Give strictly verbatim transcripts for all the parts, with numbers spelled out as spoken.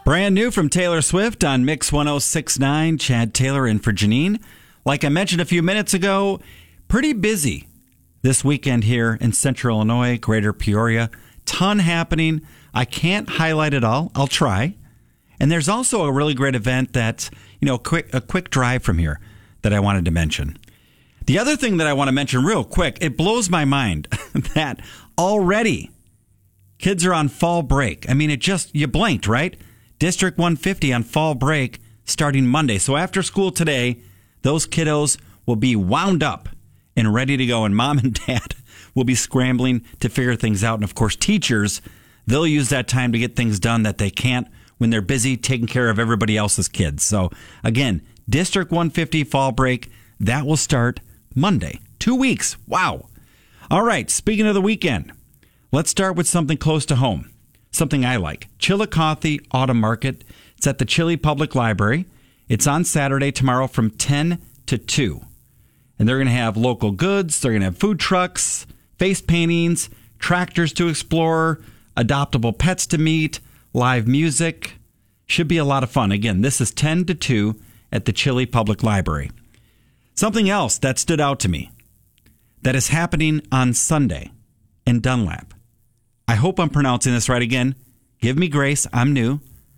Brand new from Taylor Swift on Mix one oh six point nine. Chad Taylor in for Janine. Like I mentioned a few minutes ago, pretty busy this weekend here in Central Illinois, Greater Peoria. Ton happening. I can't highlight it all. I'll try. And there's also a really great event that's, you know, quick a quick drive from here that I wanted to mention. The other thing that I want to mention real quick, it blows my mind that already kids are on fall break. I mean, it just, you blinked, right? District one fifty on fall break starting Monday. So after school today, those kiddos will be wound up and ready to go. And mom and dad will be scrambling to figure things out. And of course, teachers, they'll use that time to get things done that they can't when they're busy taking care of everybody else's kids. So again, District one fifty fall break, that will start Monday. Two weeks. Wow. All right. Speaking of the weekend, let's start with something close to home. Something I like. Chillicothe Autumn Market. It's at the Chili Public Library. It's on Saturday, tomorrow from ten to two. And they're going to have local goods. They're going to have food trucks, face paintings, tractors to explore, adoptable pets to meet, live music. Should be a lot of fun. Again, this is ten to two at the Chili Public Library. Something else that stood out to me that is happening on Sunday in Dunlap. I hope I'm pronouncing this right again. Give me grace. I'm new.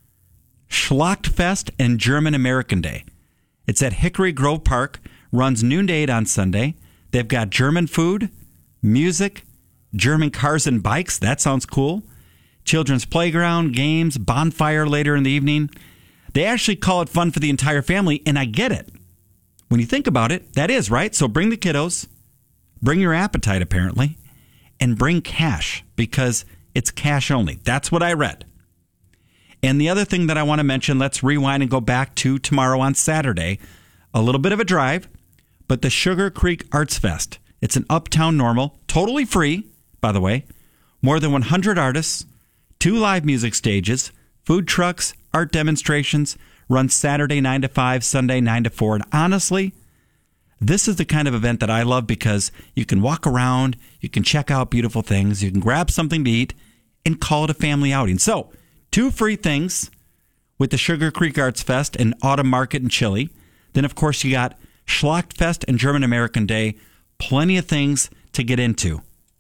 Schlachtfest and German American Day. It's at Hickory Grove Park. Runs noon to eight on Sunday. They've got German food, music, German cars and bikes. That sounds cool. Children's playground, games, bonfire later in the evening. They actually call it fun for the entire family, and I get it. When you think about it, that is, right? So bring the kiddos, bring your appetite, apparently, and bring cash, because it's cash only. That's what I read. And the other thing that I want to mention, let's rewind and go back to tomorrow on Saturday. A little bit of a drive, but the Sugar Creek Arts Fest. It's an Uptown Normal, totally free, by the way. More than one hundred artists, two live music stages, food trucks, art demonstrations, runs Saturday nine to five, Sunday nine to four. And honestly, this is the kind of event that I love because you can walk around, you can check out beautiful things, you can grab something to eat, and call it a family outing. So, two free things with the Sugar Creek Arts Fest and Autumn Market in Chile. Then, of course, you got Schlachtfest and German American Day. Plenty of things to get into.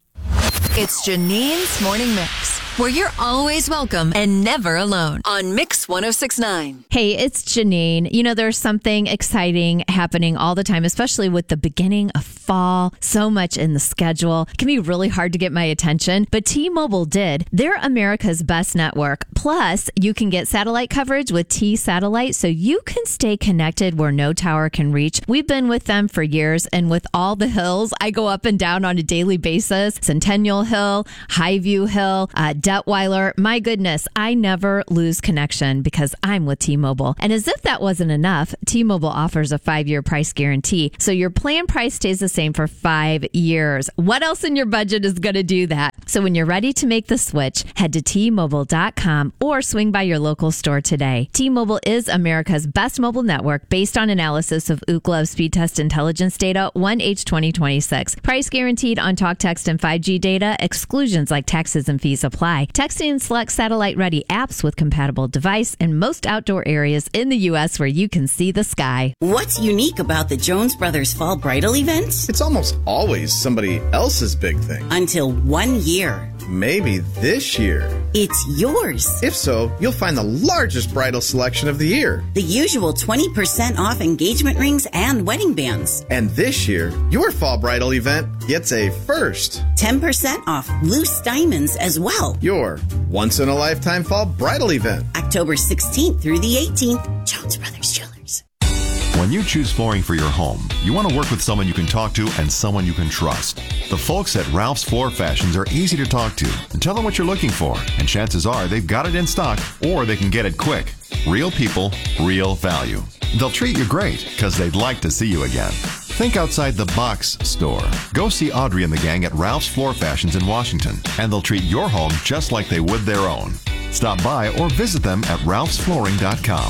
It's Janine's Morning Mix, where you're always welcome and never alone on Mix one oh six point nine. Hey, it's Janine. You know, there's something exciting happening all the time, especially with the beginning of fall. So much in the schedule. It can be really hard to get my attention, but T-Mobile did. They're America's best network. Plus, you can get satellite coverage with T-Satellite, so you can stay connected where no tower can reach. We've been with them for years, and with all the hills I go up and down on a daily basis, Centennial Hill, Highview Hill, uh, Detweiler. My goodness, I never lose connection because I'm with T-Mobile. And as if that wasn't enough, T-Mobile offers a five-year price guarantee. So your plan price stays the same for five years. What else in your budget is going to do that? So when you're ready to make the switch, head to T Mobile dot com or swing by your local store today. T-Mobile is America's best mobile network based on analysis of Ookla speed test intelligence data one H twenty twenty-six. Price guaranteed on talk, text, and five G data. Exclusions like taxes and fees apply. Texting and select satellite-ready apps with compatible device in most outdoor areas in the U S where you can see the sky. What's unique about the Jones Brothers Fall Bridal events? It's almost always somebody else's big thing. Until one year. Maybe this year. It's yours. If so, you'll find the largest bridal selection of the year. The usual twenty percent off engagement rings and wedding bands. And this year, your fall bridal event gets a first. ten percent off loose diamonds as well. Your once-in-a-lifetime fall bridal event. October sixteenth through the eighteenth, Jones Brothers Jewelers. When you choose flooring for your home, you want to work with someone you can talk to and someone you can trust. The folks at Ralph's Floor Fashions are easy to talk to and tell them what you're looking for, and chances are they've got it in stock or they can get it quick. Real people, real value. They'll treat you great because they'd like to see you again. Think outside the box store. Go see Audrey and the gang at Ralph's Floor Fashions in Washington, and they'll treat your home just like they would their own. Stop by or visit them at ralphs flooring dot com.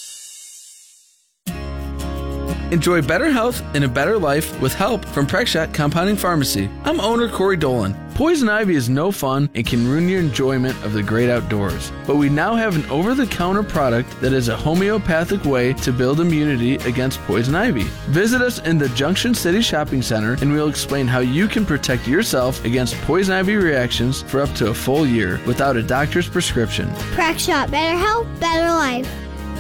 Enjoy better health and a better life with help from Prexshot Compounding Pharmacy. I'm owner Corey Dolan. Poison ivy is no fun and can ruin your enjoyment of the great outdoors. But we now have an over-the-counter product that is a homeopathic way to build immunity against poison ivy. Visit us in the Junction City Shopping Center and we'll explain how you can protect yourself against poison ivy reactions for up to a full year without a doctor's prescription. Crack Shop. Better health, better life.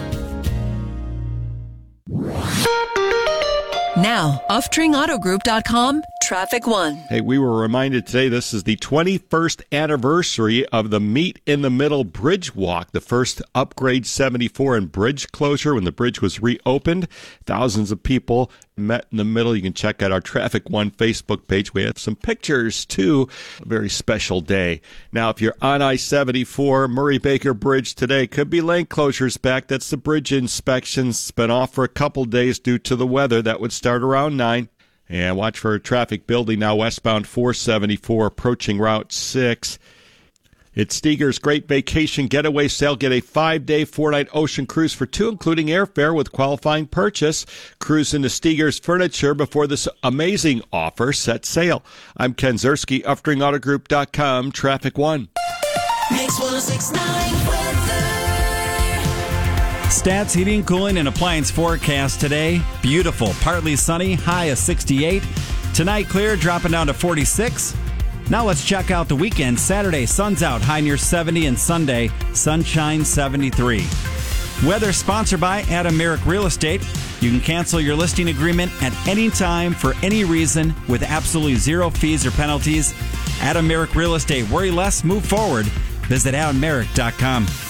Now, Uftring Auto Group dot com, Traffic One. Hey, we were reminded today this is the twenty-first anniversary of the Meet in the Middle Bridge Walk, the first Upgrade seventy-four and bridge closure when the bridge was reopened. Thousands of people met in the middle. You can check out our Traffic One Facebook page. We have some pictures, too. A very special day. Now, if you're on I seventy-four, Murray-Baker Bridge today, could be lane closures back. That's the bridge inspections. It's been off for a couple days due to the weather. That would start around nine. And watch for traffic building now westbound four seventy-four approaching Route six. It's Steger's Great Vacation Getaway Sale. Get a five-day, four-night ocean cruise for two, including airfare with qualifying purchase. Cruise into Steger's Furniture before this amazing offer sets sail. I'm Ken Zerski, Uftring Auto Group dot com, Traffic One. Mix one oh six point nine weather. Stats Heating, Cooling, and Appliance forecast today. Beautiful, partly sunny, high of sixty-eight. Tonight, clear, dropping down to forty-six. Now let's check out the weekend. Saturday, sun's out, high near seventy, and Sunday, sunshine seventy-three. Weather sponsored by Adam Merrick Real Estate. You can cancel your listing agreement at any time for any reason with absolutely zero fees or penalties. Adam Merrick Real Estate. Worry less, move forward. Visit adam merrick dot com.